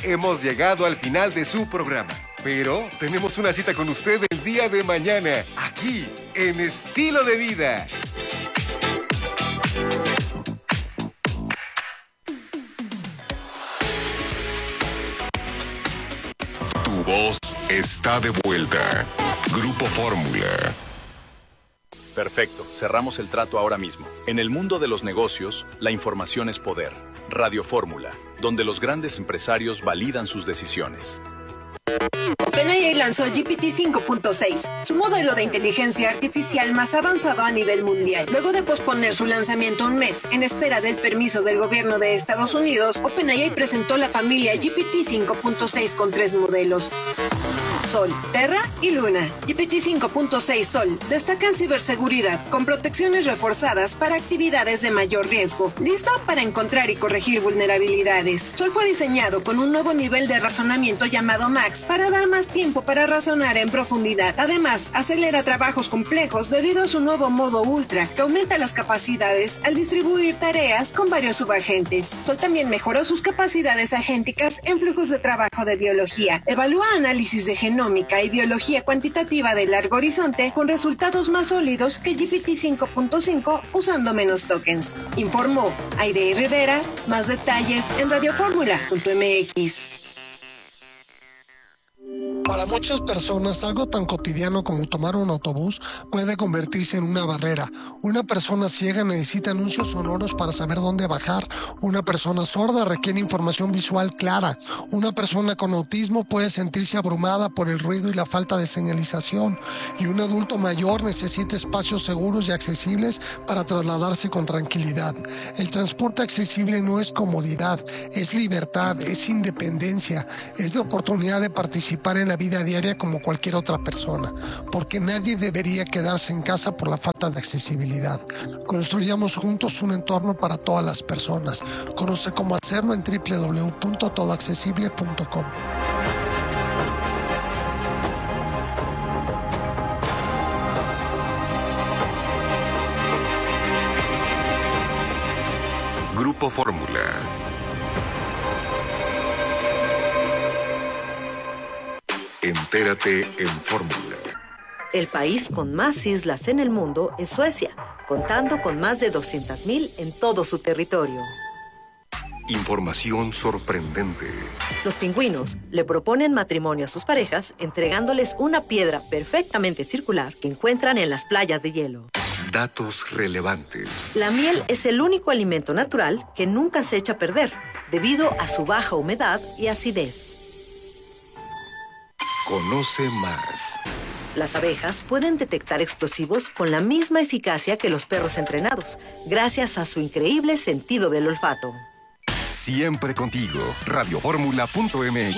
hemos llegado al final de su programa. Pero tenemos una cita con usted el día de mañana, aquí, en Estilo de Vida. Tu voz está de vuelta. Grupo Fórmula. Perfecto, cerramos el trato ahora mismo. En el mundo de los negocios, la información es poder. Radio Fórmula, donde los grandes empresarios validan sus decisiones. OpenAI lanzó GPT 5.6, su modelo de inteligencia artificial más avanzado a nivel mundial. Luego de posponer su lanzamiento un mes en espera del permiso del gobierno de Estados Unidos, OpenAI presentó la familia GPT 5.6 con 3 modelos: Sol, Terra y Luna. GPT 5.6 Sol destaca en ciberseguridad con protecciones reforzadas para actividades de mayor riesgo, listo para encontrar y corregir vulnerabilidades. Sol fue diseñado con un nuevo nivel de razonamiento llamado Max para dar más tiempo para razonar en profundidad. Además, acelera trabajos complejos debido a su nuevo modo Ultra, que aumenta las capacidades al distribuir tareas con varios subagentes. Sol también mejoró sus capacidades agénticas en flujos de trabajo de biología. Evalúa análisis de genómica y biología cuantitativa de largo horizonte con resultados más sólidos que GPT 5.5 usando menos tokens. Informó Aide Rivera. Más detalles en radioformula.mx. Para muchas personas, algo tan cotidiano como tomar un autobús puede convertirse en una barrera. Una persona ciega necesita anuncios sonoros para saber dónde bajar. Una persona sorda requiere información visual clara. Una persona con autismo puede sentirse abrumada por el ruido y la falta de señalización. Y un adulto mayor necesita espacios seguros y accesibles para trasladarse con tranquilidad. El transporte accesible no es comodidad, es libertad, es independencia, es la oportunidad de participar en la vida diaria como cualquier otra persona, porque nadie debería quedarse en casa por la falta de accesibilidad. Construyamos juntos un entorno para todas las personas. Conoce cómo hacerlo en www.todoaccesible.com. Grupo Fórmula. Entérate en Fórmula. El país con más islas en el mundo es Suecia, contando con más de 200,000 en todo su territorio. Información sorprendente. Los pingüinos le proponen matrimonio a sus parejas entregándoles una piedra perfectamente circular que encuentran en las playas de hielo. Datos relevantes. La miel es el único alimento natural que nunca se echa a perder, debido a su baja humedad y acidez. Conoce más. Las abejas pueden detectar explosivos con la misma eficacia que los perros entrenados, gracias a su increíble sentido del olfato. Siempre contigo, radioformula.mx.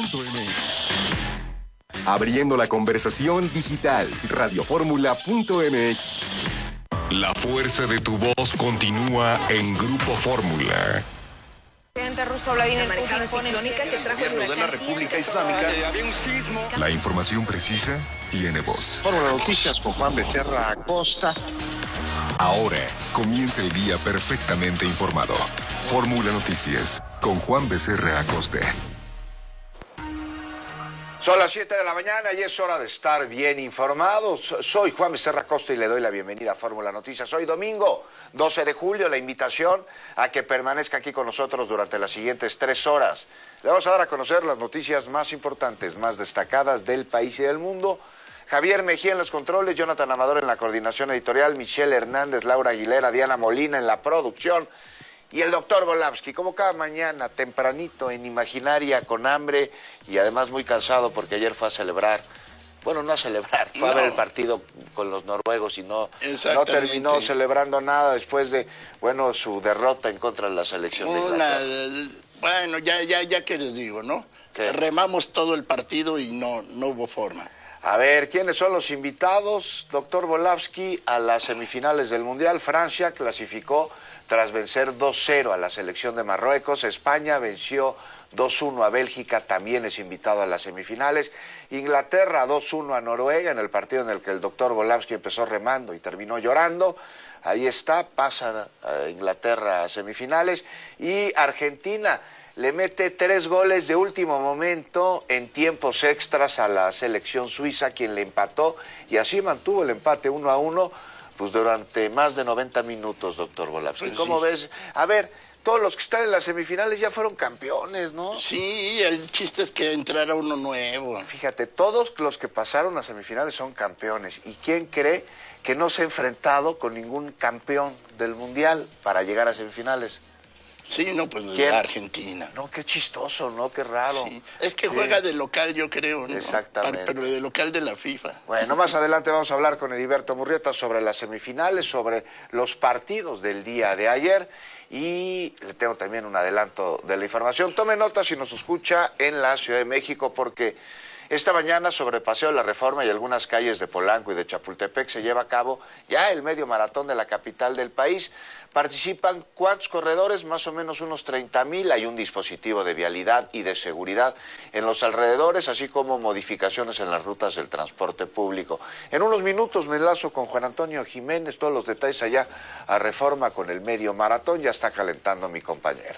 Abriendo la conversación digital, radioformula.mx. La fuerza de tu voz continúa en Grupo Fórmula. El presidente ruso Vladimir Putin pone crónica que trajo el de la República Islámica. Había un sismo. La información precisa tiene voz. Fórmula Noticias con Juan Becerra Acosta. Ahora comienza el día perfectamente informado. Fórmula Noticias con Juan Becerra Acosta. Son las 7 de la mañana y es hora de estar bien informados. Soy Juan Becerra Acosta y le doy la bienvenida a Fórmula Noticias. Hoy domingo, 12 de julio, la invitación a que permanezca aquí con nosotros durante las siguientes 3 horas. Le vamos a dar a conocer las noticias más importantes, más destacadas del país y del mundo. Javier Mejía en los controles, Jonathan Amador en la coordinación editorial, Michelle Hernández, Laura Aguilera, Diana Molina en la producción. Y el doctor Volavsky, como cada mañana, tempranito, en Imaginaria, con hambre y además muy cansado porque ayer fue a celebrar, bueno, no a celebrar, fue a ver el partido con los noruegos y no terminó celebrando nada después de, bueno, su derrota en contra de la selección de Inglaterra. Bueno, ya que les digo, ¿no? ¿Qué? Remamos todo el partido y no hubo forma. A ver, ¿quiénes son los invitados? Doctor Volavsky, a las semifinales del Mundial. Francia clasificó tras vencer 2-0 a la selección de Marruecos. España venció 2-1 a Bélgica, también es invitado a las semifinales. Inglaterra 2-1 a Noruega, en el partido en el que el doctor Volavsky empezó remando y terminó llorando. Ahí está, pasa a Inglaterra a semifinales. Y Argentina le mete 3 goles de último momento en tiempos extras a la selección suiza, quien le empató, y así mantuvo el empate 1-1, pues durante más de 90 minutos, doctor Volapsky. Pues ¿Cómo sí. ves? A ver, todos los que están en las semifinales ya fueron campeones, ¿no? Sí, el chiste es que entrara uno nuevo. Fíjate, todos los que pasaron a semifinales son campeones. ¿Y quién cree que no se ha enfrentado con ningún campeón del Mundial para llegar a semifinales? Sí, no, pues ¿Quién? la Argentina. No, qué chistoso, ¿no? Qué raro. Sí. Es que Sí. juega de local, yo creo, ¿no? Exactamente. Pero de local de la FIFA. Bueno, más adelante vamos a hablar con Heriberto Murrieta sobre las semifinales, sobre los partidos del día de ayer, y le tengo también un adelanto de la información. Tome nota si nos escucha en la Ciudad de México, porque esta mañana sobre Paseo de la Reforma y algunas calles de Polanco y de Chapultepec se lleva a cabo ya el medio maratón de la capital del país. Participan ¿cuántos corredores? Más o menos unos 30,000. Hay un dispositivo de vialidad y de seguridad en los alrededores, así como modificaciones en las rutas del transporte público. En unos minutos me enlazo con Juan Antonio Jiménez, todos los detalles allá a Reforma con el medio maratón. Ya está calentando mi compañero.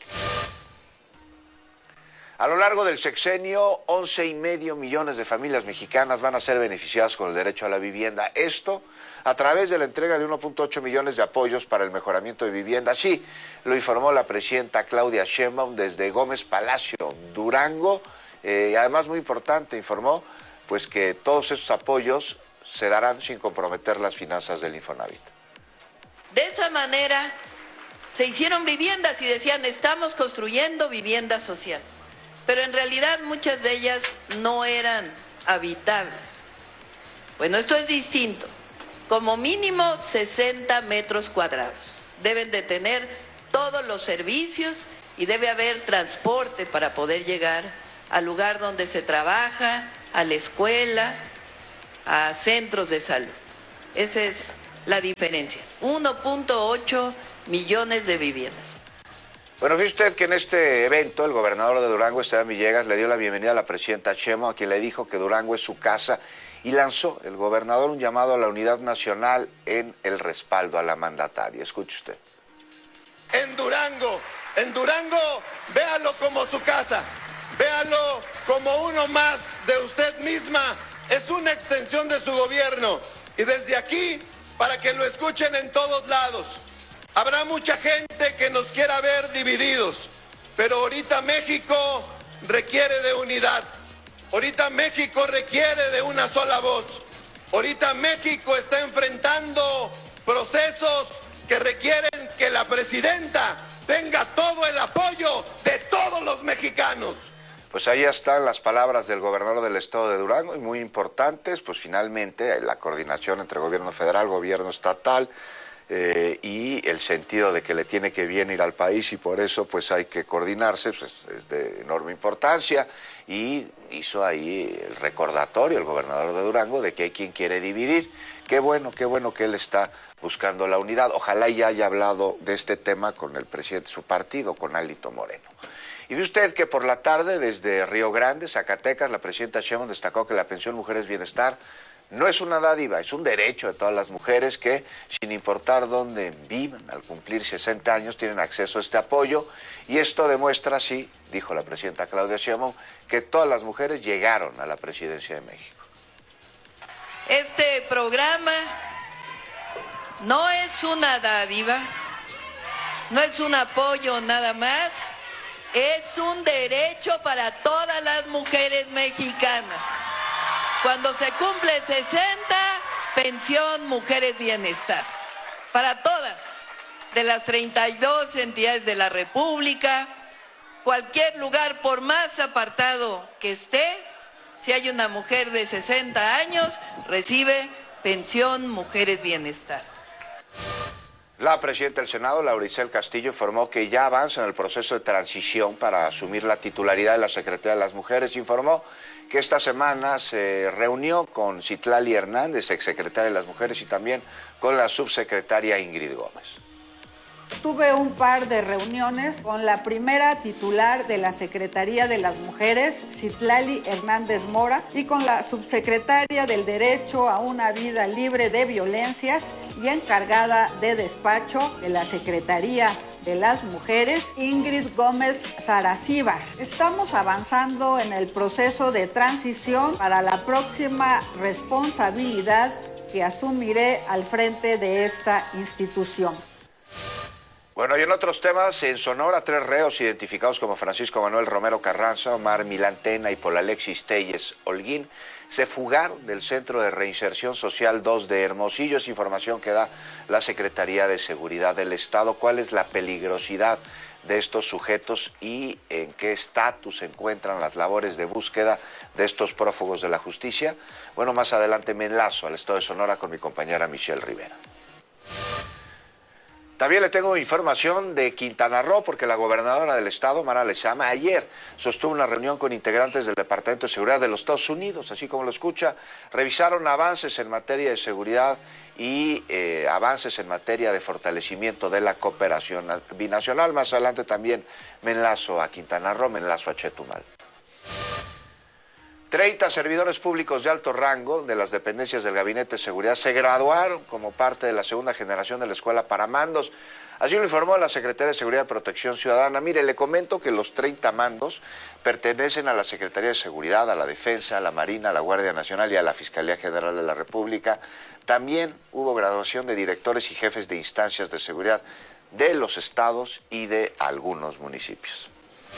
A lo largo del sexenio, 11,5 millones de familias mexicanas van a ser beneficiadas con el derecho a la vivienda. Esto a través de la entrega de 1.8 millones de apoyos para el mejoramiento de vivienda. Así lo informó la presidenta Claudia Sheinbaum desde Gómez Palacio, Durango. Además, muy importante, informó pues que todos estos apoyos se darán sin comprometer las finanzas del Infonavit. De esa manera se hicieron viviendas y decían, estamos construyendo vivienda social. Pero en realidad muchas de ellas no eran habitables. Bueno, esto es distinto. Como mínimo 60 metros cuadrados. Deben de tener todos los servicios y debe haber transporte para poder llegar al lugar donde se trabaja, a la escuela, a centros de salud. Esa es la diferencia. 1.8 millones de viviendas. Bueno, fíjese usted que en este evento el gobernador de Durango, Esteban Villegas, le dio la bienvenida a la presidenta Sheinbaum, a quien le dijo que Durango es su casa, y lanzó el gobernador un llamado a la unidad nacional en el respaldo a la mandataria. Escuche usted. En Durango, véalo como su casa, véalo como uno más de usted misma, es una extensión de su gobierno. Y desde aquí, para que lo escuchen en todos lados. Habrá mucha gente que nos quiera ver divididos, pero ahorita México requiere de unidad. Ahorita México requiere de una sola voz. Ahorita México está enfrentando procesos que requieren que la presidenta tenga todo el apoyo de todos los mexicanos. Pues ahí están las palabras del gobernador del estado de Durango, y muy importantes, pues finalmente la coordinación entre gobierno federal, gobierno estatal, y el sentido de que le tiene que bien ir al país, y por eso pues hay que coordinarse, pues es de enorme importancia, y hizo ahí el recordatorio el gobernador de Durango de que hay quien quiere dividir. Qué bueno que él está buscando la unidad. Ojalá ya haya hablado de este tema con el presidente de su partido, con Alito Moreno. Y ve usted que por la tarde desde Río Grande, Zacatecas, la presidenta Sheinbaum destacó que la pensión Mujeres Bienestar no es una dádiva, es un derecho de todas las mujeres que, sin importar dónde vivan, al cumplir 60 años, tienen acceso a este apoyo. Y esto demuestra, sí, dijo la presidenta Claudia Sheinbaum, que todas las mujeres llegaron a la presidencia de México. Este programa no es una dádiva, no es un apoyo nada más, es un derecho para todas las mujeres mexicanas. Cuando se cumple 60, pensión Mujeres Bienestar. Para todas, de las 32 entidades de la República, cualquier lugar, por más apartado que esté, si hay una mujer de 60 años, recibe pensión Mujeres Bienestar. La presidenta del Senado, Laura Isel Castillo, informó que ya avanza en el proceso de transición para asumir la titularidad de la Secretaría de las Mujeres. Informó que esta semana se reunió con Citlali Hernández, exsecretaria de las Mujeres, y también con la subsecretaria Ingrid Gómez. Tuve un par de reuniones con la primera titular de la Secretaría de las Mujeres, Citlali Hernández Mora, y con la subsecretaria del Derecho a una Vida Libre de Violencias y encargada de despacho de la Secretaría de las Mujeres, Ingrid Gómez Saracíbar. Estamos avanzando en el proceso de transición para la próxima responsabilidad que asumiré al frente de esta institución. Bueno, y en otros temas, en Sonora, 3 reos identificados como Francisco Manuel Romero Carranza, Omar Milán Tena y Paul Alexis Telles Holguín se fugaron del Centro de Reinserción Social 2 de Hermosillo. Es información que da la Secretaría de Seguridad del Estado. ¿Cuál es la peligrosidad de estos sujetos y en qué estatus se encuentran las labores de búsqueda de estos prófugos de la justicia? Bueno, más adelante me enlazo al estado de Sonora con mi compañera Michelle Rivera. También le tengo información de Quintana Roo, porque la gobernadora del estado, Mara Lezama, ayer sostuvo una reunión con integrantes del Departamento de Seguridad de los Estados Unidos, así como lo escucha. Revisaron avances en materia de seguridad y avances en materia de fortalecimiento de la cooperación binacional. Más adelante también me enlazo a Quintana Roo, me enlazo a Chetumal. 30 servidores públicos de alto rango de las dependencias del Gabinete de Seguridad se graduaron como parte de la segunda generación de la Escuela para Mandos. Así lo informó la Secretaría de Seguridad y Protección Ciudadana. Mire, le comento que los 30 mandos pertenecen a la Secretaría de Seguridad, a la Defensa, a la Marina, a la Guardia Nacional y a la Fiscalía General de la República. También hubo graduación de directores y jefes de instancias de seguridad de los estados y de algunos municipios.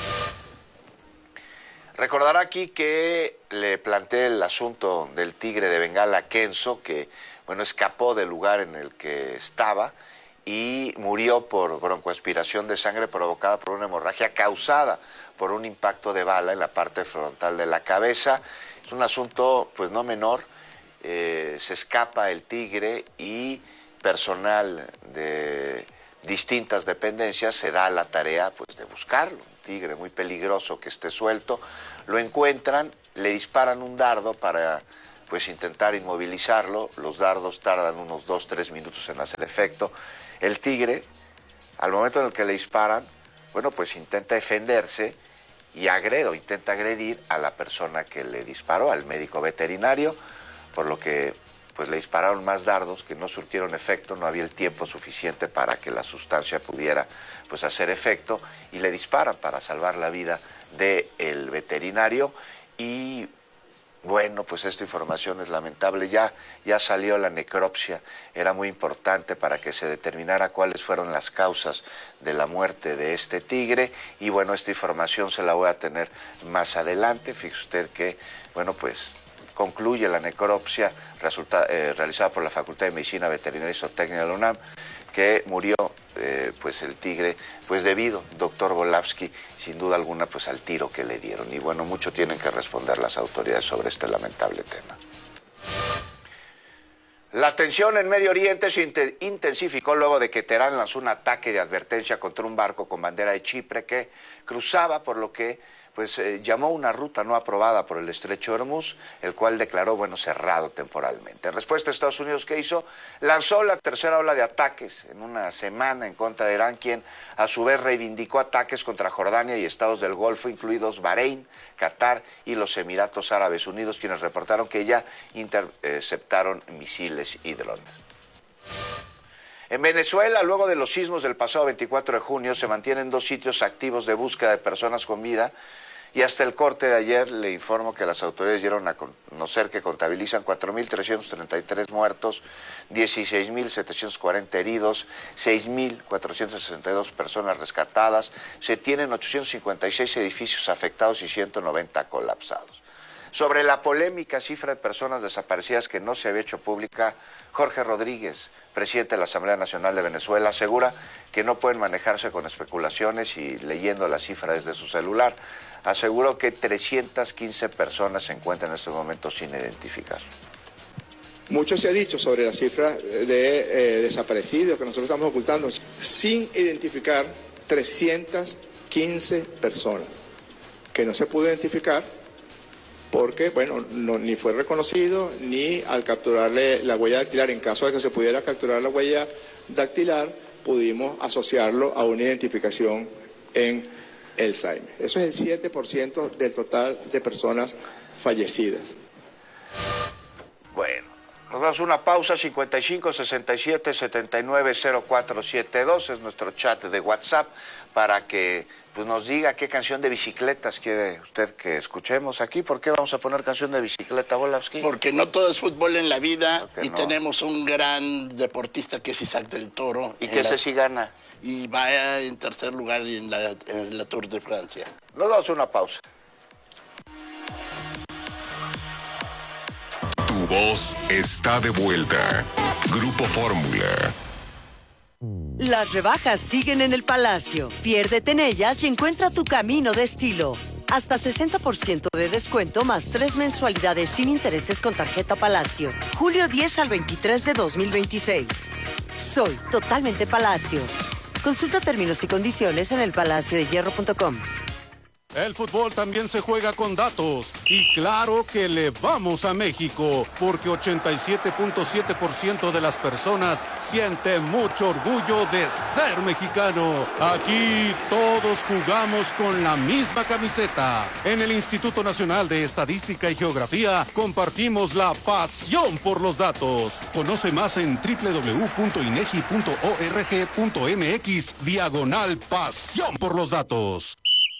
Recordará aquí que le planteé el asunto del tigre de Bengala Kenzo, que escapó del lugar en el que estaba y murió por broncoaspiración de sangre provocada por una hemorragia causada por un impacto de bala en la parte frontal de la cabeza. Es un asunto no menor. Se escapa el tigre y personal de distintas dependencias se da la tarea de buscarlo. Tigre muy peligroso que esté suelto, lo encuentran, le disparan un dardo para intentar inmovilizarlo. Los dardos tardan unos 2-3 minutos en hacer efecto. El tigre, al momento en el que le disparan, intenta defenderse y intenta agredir a la persona que le disparó, al médico veterinario, por lo que le dispararon más dardos que no surtieron efecto. No había el tiempo suficiente para que la sustancia pudiera hacer efecto, y le disparan para salvar la vida del veterinario. Y esta información es lamentable. Ya salió la necropsia, era muy importante para que se determinara cuáles fueron las causas de la muerte de este tigre. Y esta información se la voy a tener más adelante. Fíjese usted que, concluye la necropsia realizada por la Facultad de Medicina Veterinaria y Zootecnia de la UNAM, que murió el tigre debido, doctor Volavsky, sin duda alguna al tiro que le dieron. Y mucho tienen que responder las autoridades sobre este lamentable tema. La tensión en Medio Oriente se intensificó luego de que Teherán lanzó un ataque de advertencia contra un barco con bandera de Chipre que cruzaba por lo que llamó una ruta no aprobada por el Estrecho de Hormuz, el cual declaró cerrado temporalmente. En respuesta, Estados Unidos, ¿qué hizo? Lanzó la tercera ola de ataques en una semana en contra de Irán, quien a su vez reivindicó ataques contra Jordania y estados del Golfo, incluidos Bahrein, Qatar y los Emiratos Árabes Unidos, quienes reportaron que ya interceptaron misiles y drones. En Venezuela, luego de los sismos del pasado 24 de junio, se mantienen 2 sitios activos de búsqueda de personas con vida, y hasta el corte de ayer le informo que las autoridades dieron a conocer que contabilizan 4.333 muertos, 16.740 heridos, 6.462 personas rescatadas, se tienen 856 edificios afectados y 190 colapsados. Sobre la polémica cifra de personas desaparecidas que no se había hecho pública, Jorge Rodríguez, presidente de la Asamblea Nacional de Venezuela, asegura que no pueden manejarse con especulaciones, y leyendo la cifra desde su celular, aseguró que 315 personas se encuentran en estos momentos sin identificar. Mucho se ha dicho sobre la cifra de desaparecidos que nosotros estamos ocultando. Sin identificar, 315 personas que no se pudo identificar porque, ni fue reconocido, ni al capturarle la huella dactilar, en caso de que se pudiera capturar la huella dactilar, pudimos asociarlo a una identificación en Alzheimer. Eso es el 7% del total de personas fallecidas. Bueno, nos damos una pausa. 55 67 79 0472 es nuestro chat de WhatsApp para que pues, nos diga qué canción de bicicletas quiere usted que escuchemos aquí. ¿Por qué vamos a poner canción de bicicleta, Volavsky? Porque no todo es fútbol en la vida y no? Tenemos un gran deportista que es Isaac del Toro. ¿Y que ese sí gana? Y va en tercer lugar en la Tour de Francia. Nos damos una pausa. Tu voz está de vuelta. Grupo Fórmula. Las rebajas siguen en el Palacio. Piérdete en ellas y encuentra tu camino de estilo. Hasta 60% de descuento más 3 mensualidades sin intereses con tarjeta Palacio. Julio 10 al 23 de 2026. Soy totalmente Palacio. Consulta términos y condiciones en elpalaciodehierro.com. El fútbol también se juega con datos. Y claro que le vamos a México, porque 87.7% de las personas sienten mucho orgullo de ser mexicano. Aquí todos jugamos con la misma camiseta. En el Instituto Nacional de Estadística y Geografía compartimos la pasión por los datos. Conoce más en www.inegi.org.mx/pasión por los datos.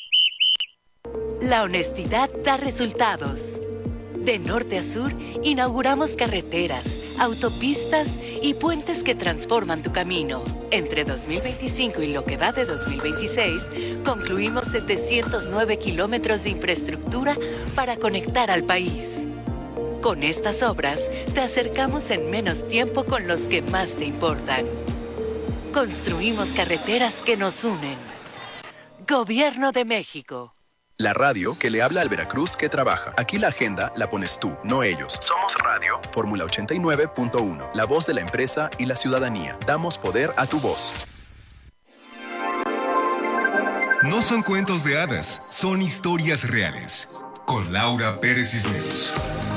La honestidad da resultados. De norte a sur, inauguramos carreteras, autopistas y puentes que transforman tu camino. Entre 2025 y lo que va de 2026, concluimos 709 kilómetros de infraestructura para conectar al país. Con estas obras, te acercamos en menos tiempo con los que más te importan. Construimos carreteras que nos unen. Gobierno de México. La radio que le habla al Veracruz que trabaja. Aquí la agenda la pones tú, no ellos. Somos Radio Fórmula 89.1, la voz de la empresa y la ciudadanía. Damos poder a tu voz. No son cuentos de hadas, son historias reales. Con Laura Pérez Cisneros.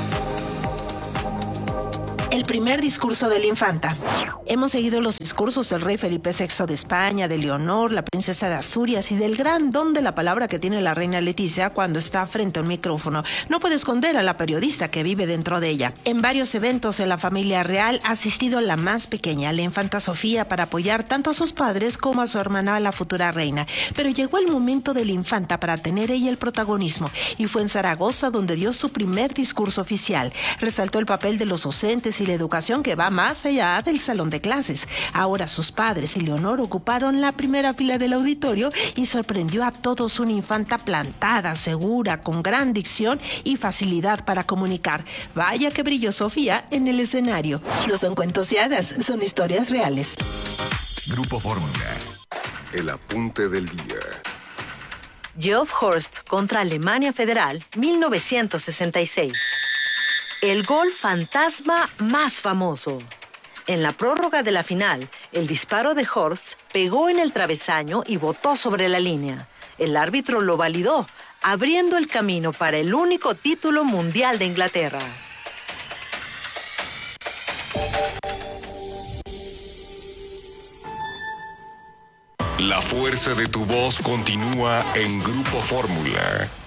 El primer discurso de la infanta. Hemos seguido los discursos del rey Felipe VI de España, de Leonor, la princesa de Asturias y del gran don de la palabra que tiene la reina Leticia cuando está frente a un micrófono. No puede esconder a la periodista que vive dentro de ella. En varios eventos en la familia real ha asistido la más pequeña, la infanta Sofía, para apoyar tanto a sus padres como a su hermana, la futura reina. Pero llegó el momento de la infanta para tener ella el protagonismo y fue en Zaragoza donde dio su primer discurso oficial. Resaltó el papel de los docentes y la educación que va más allá del salón de clases. Ahora sus padres y Leonor ocuparon la primera fila del auditorio y sorprendió a todos una infanta plantada, segura, con gran dicción y facilidad para comunicar. Vaya que brilló Sofía en el escenario. No son cuentos y hadas, son historias reales. Grupo Fórmula. El apunte del día. Geoff Horst contra Alemania Federal, 1966. El gol fantasma más famoso. En la prórroga de la final, el disparo de Horst pegó en el travesaño y botó sobre la línea. El árbitro lo validó, abriendo el camino para el único título mundial de Inglaterra. La fuerza de tu voz continúa en Grupo Fórmula.